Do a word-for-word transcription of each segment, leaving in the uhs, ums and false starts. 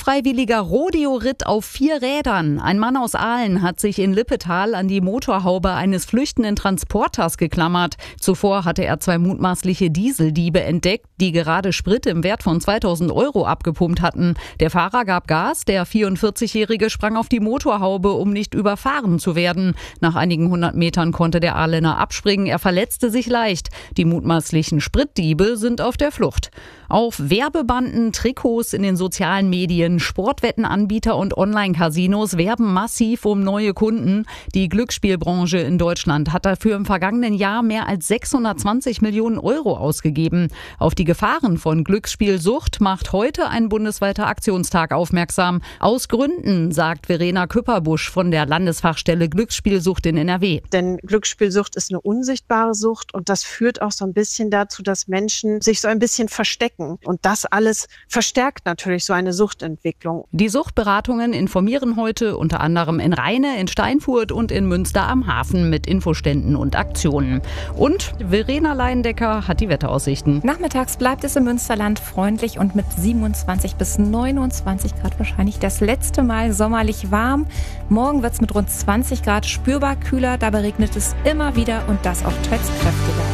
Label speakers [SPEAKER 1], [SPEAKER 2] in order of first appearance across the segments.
[SPEAKER 1] Unfreiwilliger Rodeo-Ritt auf vier Rädern. Ein Mann aus Aalen hat sich in Lippetal an die Motorhaube eines flüchtenden Transporters geklammert. Zuvor hatte er zwei mutmaßliche Dieseldiebe entdeckt, die gerade Sprit im Wert von zweitausend Euro abgepumpt hatten. Der Fahrer gab Gas, der vierundvierzigjährige sprang auf die Motorhaube, um nicht überfahren zu werden. Nach einigen hundert Metern konnte der Aalener abspringen, er verletzte sich leicht. Die mutmaßlichen Spritdiebe sind auf der Flucht. Auf Werbebanden, Trikots in den sozialen Medien, Sportwettenanbieter und Online-Casinos werben massiv um neue Kunden. Die Glücksspielbranche in Deutschland hat dafür im vergangenen Jahr mehr als sechshundertzwanzig Millionen Euro ausgegeben. Auf die Gefahren von Glücksspielsucht macht heute ein bundesweiter Aktionstag aufmerksam. Aus Gründen, sagt Verena Küpperbusch von der Landesfachstelle Glücksspielsucht in N R W.
[SPEAKER 2] Denn Glücksspielsucht ist eine unsichtbare Sucht und das führt auch so ein bisschen dazu, dass Menschen sich so ein bisschen verstecken. Und das alles verstärkt natürlich so eine Suchtentwicklung.
[SPEAKER 1] Die Suchtberatungen informieren heute unter anderem in Rheine, in Steinfurt und in Münster am Hafen mit Infoständen und Aktionen. Und Verena Leindecker hat die Wetteraussichten.
[SPEAKER 3] Nachmittags bleibt es im Münsterland freundlich und mit siebenundzwanzig bis neunundzwanzig Grad wahrscheinlich das letzte Mal sommerlich warm. Morgen wird es mit rund zwanzig Grad spürbar kühler, dabei regnet es immer wieder und das auch teils kräftiger.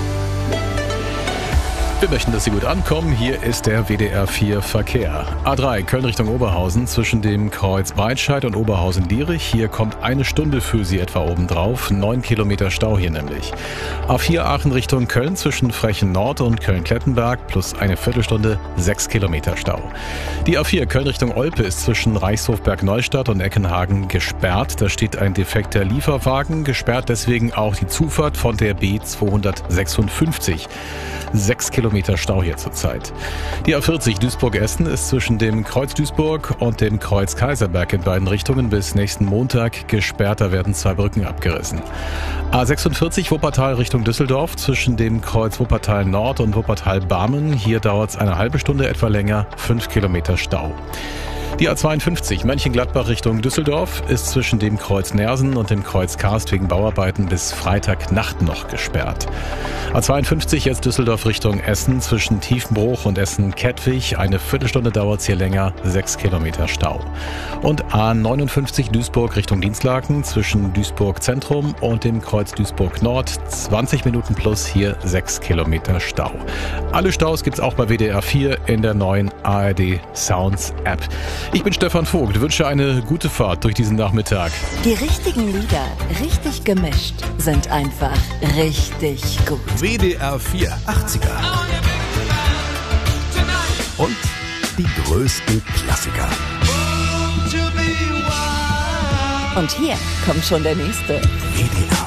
[SPEAKER 4] Wir möchten, dass Sie gut ankommen. Hier ist der W D R vier Verkehr. A drei Köln Richtung Oberhausen zwischen dem Kreuz Breitscheid und Oberhausen-Lierich. Hier kommt eine Stunde für Sie etwa obendrauf. Neun Kilometer Stau hier nämlich. A vier Aachen Richtung Köln zwischen Frechen Nord und Köln-Klettenberg plus eine Viertelstunde, sechs Kilometer Stau. Die A vier Köln Richtung Olpe ist zwischen Reichshofberg-Neustadt und Eckenhagen gesperrt. Da steht ein defekter Lieferwagen. Gesperrt deswegen auch die Zufahrt von der B zweihundertsechsundfünfzig. Sechs Kilometer Stau hier zurzeit. Die A vierzig Duisburg-Essen ist zwischen dem Kreuz Duisburg und dem Kreuz Kaiserberg in beiden Richtungen bis nächsten Montag gesperrt. Da werden zwei Brücken abgerissen. A sechsundvierzig Wuppertal Richtung Düsseldorf zwischen dem Kreuz Wuppertal Nord und Wuppertal Barmen. Hier dauert es eine halbe Stunde etwa länger, fünf Kilometer Stau. Die A zweiundfünfzig Mönchengladbach Richtung Düsseldorf ist zwischen dem Kreuz Nersen und dem Kreuz Karst wegen Bauarbeiten bis Freitagnacht noch gesperrt. A zweiundfünfzig jetzt Düsseldorf Richtung Essen zwischen Tiefenbruch und Essen-Kettwig. Eine Viertelstunde dauert es hier länger, sechs Kilometer Stau. Und A neunundfünfzig Duisburg Richtung Dienstlaken zwischen Duisburg Zentrum und dem Kreuz Duisburg Nord. zwanzig Minuten plus, hier sechs Kilometer Stau. Alle Staus gibt's auch bei W D R vier in der neuen A R D Sounds App. Ich bin Stefan Vogt, wünsche eine gute Fahrt durch diesen Nachmittag.
[SPEAKER 5] Die richtigen Lieder, richtig gemischt, sind einfach richtig gut.
[SPEAKER 6] W D R vier achtziger. Und die größten Klassiker.
[SPEAKER 5] Und hier kommt schon der nächste.
[SPEAKER 6] W D R